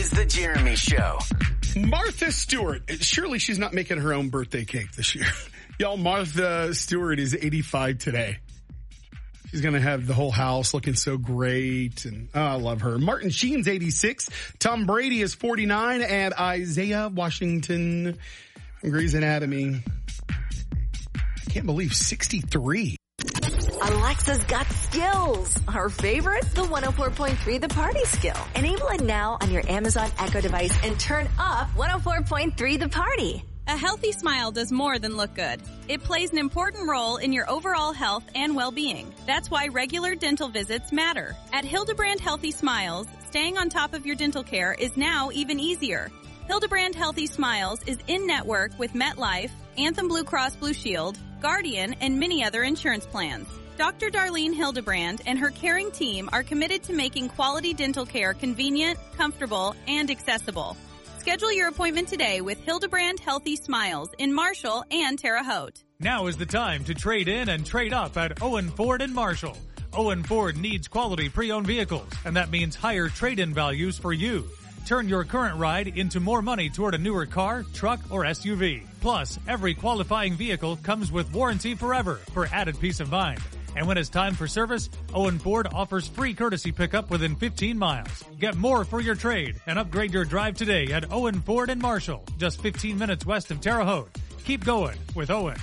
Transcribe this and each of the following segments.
Is the Jeremy Show. Martha Stewart. Surely she's not making her own birthday cake this year. Y'all, Martha Stewart is 85 today. She's going to have the whole house looking so great. And I love her. Martin Sheen's 86. Tom Brady is 49. And Isaiah Washington from Grey's Anatomy, I can't believe 63. Alexa's got skills. Her favorite? The 104.3 The Party skill. Enable it now on your Amazon Echo device and turn up 104.3 The Party. A healthy smile does more than look good. It plays an important role in your overall health and well-being. That's why regular dental visits matter. At Hildebrand Healthy Smiles, staying on top of your dental care is now even easier. Hildebrand Healthy Smiles is in-network with MetLife, Anthem Blue Cross Blue Shield, Guardian, and many other insurance plans. Dr. Darlene Hildebrand and her caring team are committed to making quality dental care convenient, comfortable, and accessible. Schedule your appointment today with Hildebrand Healthy Smiles in Marshall and Terre Haute. Now is the time to trade in and trade up at Owen Ford in Marshall. Owen Ford needs quality pre-owned vehicles, and that means higher trade-in values for you. Turn your current ride into more money toward a newer car, truck, or SUV. Plus, every qualifying vehicle comes with warranty forever for added peace of mind. And when it's time for service, Owen Ford offers free courtesy pickup within 15 miles. Get more for your trade and upgrade your drive today at Owen Ford in Marshall, just 15 minutes west of Terre Haute. Keep going with Owen.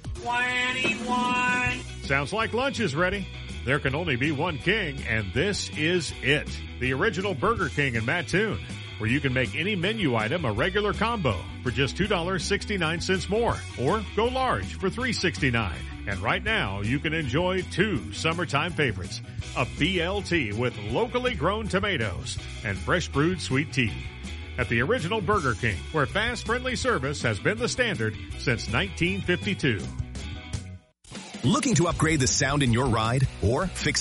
21. Sounds like lunch is ready. There can only be one king, and this is it. The original Burger King in Mattoon, where you can make any menu item a regular combo for just $2.69 more, or go large for $3.69. And right now, you can enjoy two summertime favorites, a BLT with locally grown tomatoes and fresh brewed sweet tea. At the original Burger King, where fast, friendly service has been the standard since 1952. Looking to upgrade the sound in your ride or fix